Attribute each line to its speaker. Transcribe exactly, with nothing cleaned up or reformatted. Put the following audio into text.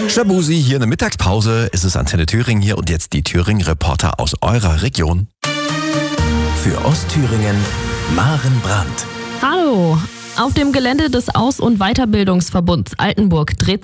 Speaker 1: Schabusi, hier eine Mittagspause. Es ist Antenne Thüringen hier und jetzt die Thüringen-Reporter aus eurer Region.
Speaker 2: Für Ostthüringen, Maren Brandt.
Speaker 3: Hallo! Auf dem Gelände des Aus- und Weiterbildungsverbunds Altenburg dreht